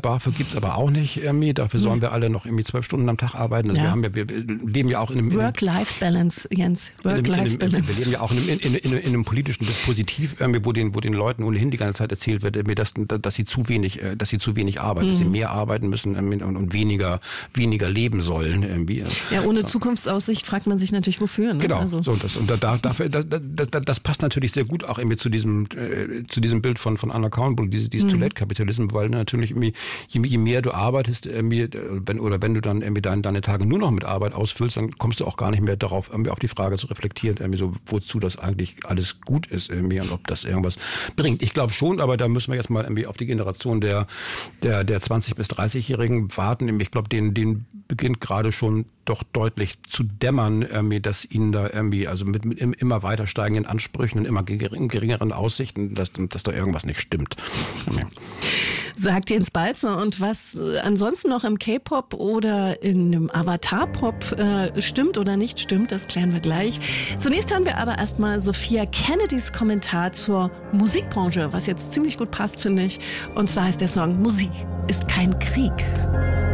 BAföG gibt's aber auch nicht irgendwie. Dafür sollen wir alle noch irgendwie 12 Stunden am Tag arbeiten. Also wir leben ja auch in einem Work-Life-Balance, Jens. Work-Life-Balance. Wir leben ja auch in einem politischen Dispositiv, wo den Leuten ohnehin die ganze Zeit erzählt wird, dass sie zu wenig arbeiten, dass sie mehr arbeiten müssen und weniger leben sollen. Irgendwie. Ja, ohne Zukunftsaussicht fragt man sich natürlich, wofür. Ne? Genau. Also. Das passt natürlich sehr gut auch irgendwie zu diesem Bild von Anna Kaunbul, dieses Too Late Kapitalismus, weil natürlich irgendwie, je mehr du arbeitest, wenn du dann irgendwie deine Tage nur noch mit Arbeit ausfüllst, dann kommst du auch gar nicht mehr darauf, irgendwie auf die Frage zu reflektieren, irgendwie so, wozu das eigentlich alles gut ist irgendwie und ob das irgendwas bringt. Ich glaube schon, aber da müssen wir jetzt mal irgendwie auf die Generation der 20- bis 30-Jährigen warten. Ich glaube, denen beginnt gerade schon doch deutlich zu dämmern, dass ihnen da irgendwie, also mit immer weiter steigenden Ansprüchen und immer geringeren Aussichten, dass da irgendwas nicht stimmt. Sagt Jens Balzer. Und was ansonsten noch im K-Pop oder in dem Avatar-Pop stimmt oder nicht stimmt, das klären wir gleich. Zunächst hören wir aber erstmal Sophia Kennedys Kommentar zur Musikbranche, was jetzt ziemlich gut passt, finde ich. Und zwar heißt der Song "Musik ist kein Krieg".